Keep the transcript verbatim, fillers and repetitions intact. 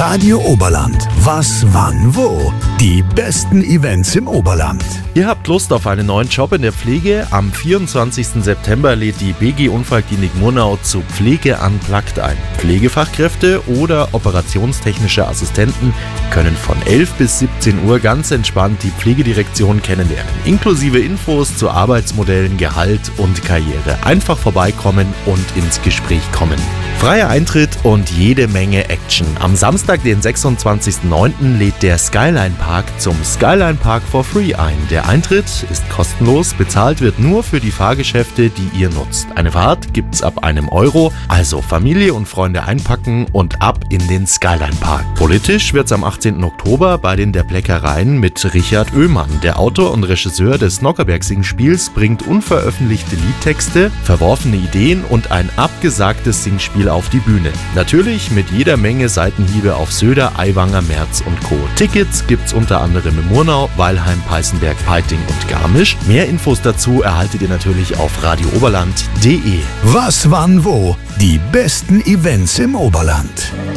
Radio Oberland. Was, wann, wo? Die besten Events im Oberland. Ihr habt Lust auf einen neuen Job in der Pflege? Am vierundzwanzigsten September lädt die B G Unfallklinik Murnau zu Pflege unplugged ein. Pflegefachkräfte oder operationstechnische Assistenten können von elf bis siebzehn Uhr ganz entspannt die Pflegedirektion kennenlernen, inklusive Infos zu Arbeitsmodellen, Gehalt und Karriere. Einfach vorbeikommen und ins Gespräch kommen. Freier Eintritt und jede Menge Action. Am Samstag, den sechsundzwanzigsten neunten lädt der Skyline Park zum Skyline Park for Free ein. Der Eintritt ist kostenlos, bezahlt wird nur für die Fahrgeschäfte, die ihr nutzt. Eine Fahrt gibt's ab einem Euro, also Familie und Freunde einpacken und ab in den Skyline Park. Politisch wird's am achtzehnten Oktober bei den Der Bleckereien mit Richard Oehmann. Der Autor und Regisseur des Nockerberg-Singspiels bringt unveröffentlichte Liedtexte, verworfene Ideen und ein abgesagtes Singspiel auf die Bühne. Natürlich mit jeder Menge Seitenhiebe auf Söder, Aiwanger, Merz und Co. Tickets gibt's unter anderem in Murnau, Weilheim, Peißenberg, Peiting und Garmisch. Mehr Infos dazu erhaltet ihr natürlich auf radio oberland punkt de. Was, wann, wo? Die besten Events im Oberland.